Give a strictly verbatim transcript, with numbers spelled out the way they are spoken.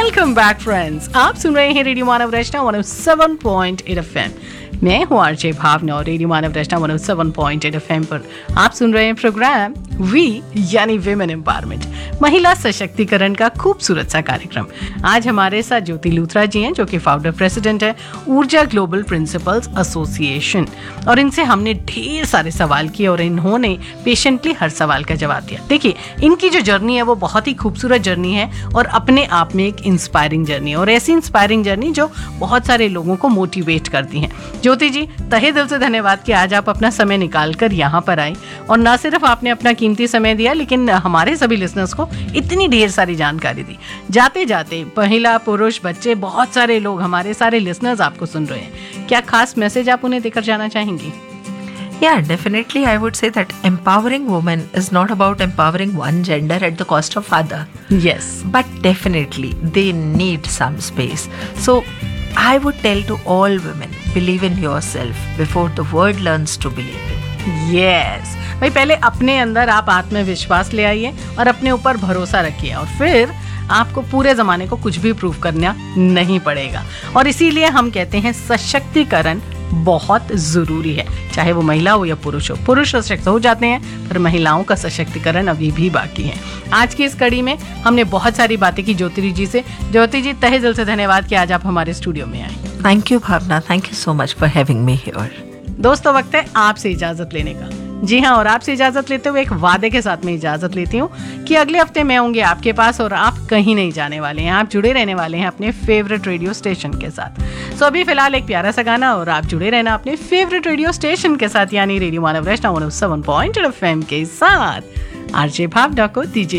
Welcome back friends, आप सुन रहे हैं रेडियो मानव रचना one O seven point eight F M. मैं हूँ आरजे भावना और रेडियो मानव रचना one O seven point eight F M पर आप सुन रहे हैं प्रोग्राम वी यानी विमेन एम्पावरमेंट, महिला सशक्तिकरण का खूबसूरत सा कार्यक्रम। आज हमारे साथ ज्योति लूथरा जी हैं जो कि फाउंडर प्रेसिडेंट है ऊर्जा ग्लोबल प्रिंसिपल्स एसोसिएशन, और इनसे हमने ढेर सारे सवाल किए और इन्होंने पेशेंटली हर सवाल का जवाब दिया। देखिए, इनकी जो जर्नी है वो बहुत ही खूबसूरत जर्नी है और अपने आप में एक इंस्पायरिंग जर्नी है, और ऐसी इंस्पायरिंग जर्नी जो बहुत सारे लोगों को मोटिवेट करती है। ज्योति जी, तहे दिल से धन्यवाद कि आज आप अपना समय निकाल कर यहाँ पर आई, और न सिर्फ आपने अपना कीमती समय दिया लेकिन हमारे सभी लिसनर्स को इतनी ढेर सारी जानकारी दी। जाते जाते महिला, पुरुष, बच्चे, बहुत सारे लोग, हमारे सारे लिसनर्स आपको सुन रहे हैं, क्या खास मैसेज आप उन्हें देकर जाना चाहेंगी? Yeah, definitely I would say that empowering women is not about empowering one gender at the cost of other. Yes. But definitely they need some space. So I would tell to all women, believe in yourself before the world learns to believe in. Yes. भाई, पहले अपने अंदर आप आत्मविश्वास ले आइए और अपने ऊपर भरोसा रखिए, और फिर आपको पूरे जमाने को कुछ भी प्रूव करना नहीं पड़ेगा। और इसीलिए हम कहते हैं सशक्तिकरण बहुत जरूरी है, चाहे वो महिला हो या पुरुष हो। पुरुष सशक्त हो जाते हैं पर महिलाओं का सशक्तिकरण अभी भी बाकी है। आज की इस कड़ी में हमने बहुत सारी बातें की ज्योति जी से। ज्योति जी, तहे दिल से धन्यवाद कि आज आप हमारे स्टूडियो में आए। Thank you, Bhavna. Thank you so much for having me here. दोस्तों, वक्त है आपसे इजाजत लेने का। जी हाँ, और आपसे इजाजत लेते हुए एक वादे के साथ में इजाजत लेती हूँ कि अगले हफ्ते मैं होंगे आपके पास, और आप कहीं नहीं जाने वाले हैं। आप जुड़े रहने वाले हैं अपने फेवरेट रेडियो स्टेशन के साथ। सो अभी फिलहाल एक प्यारा सा गाना, और आप जुड़े रहना अपने फेवरेट रेडियो स्टेशन के साथ, यानी रेडियो मानव रचना one O seven point eight F M के साथ। आरजे भावना को दीजिए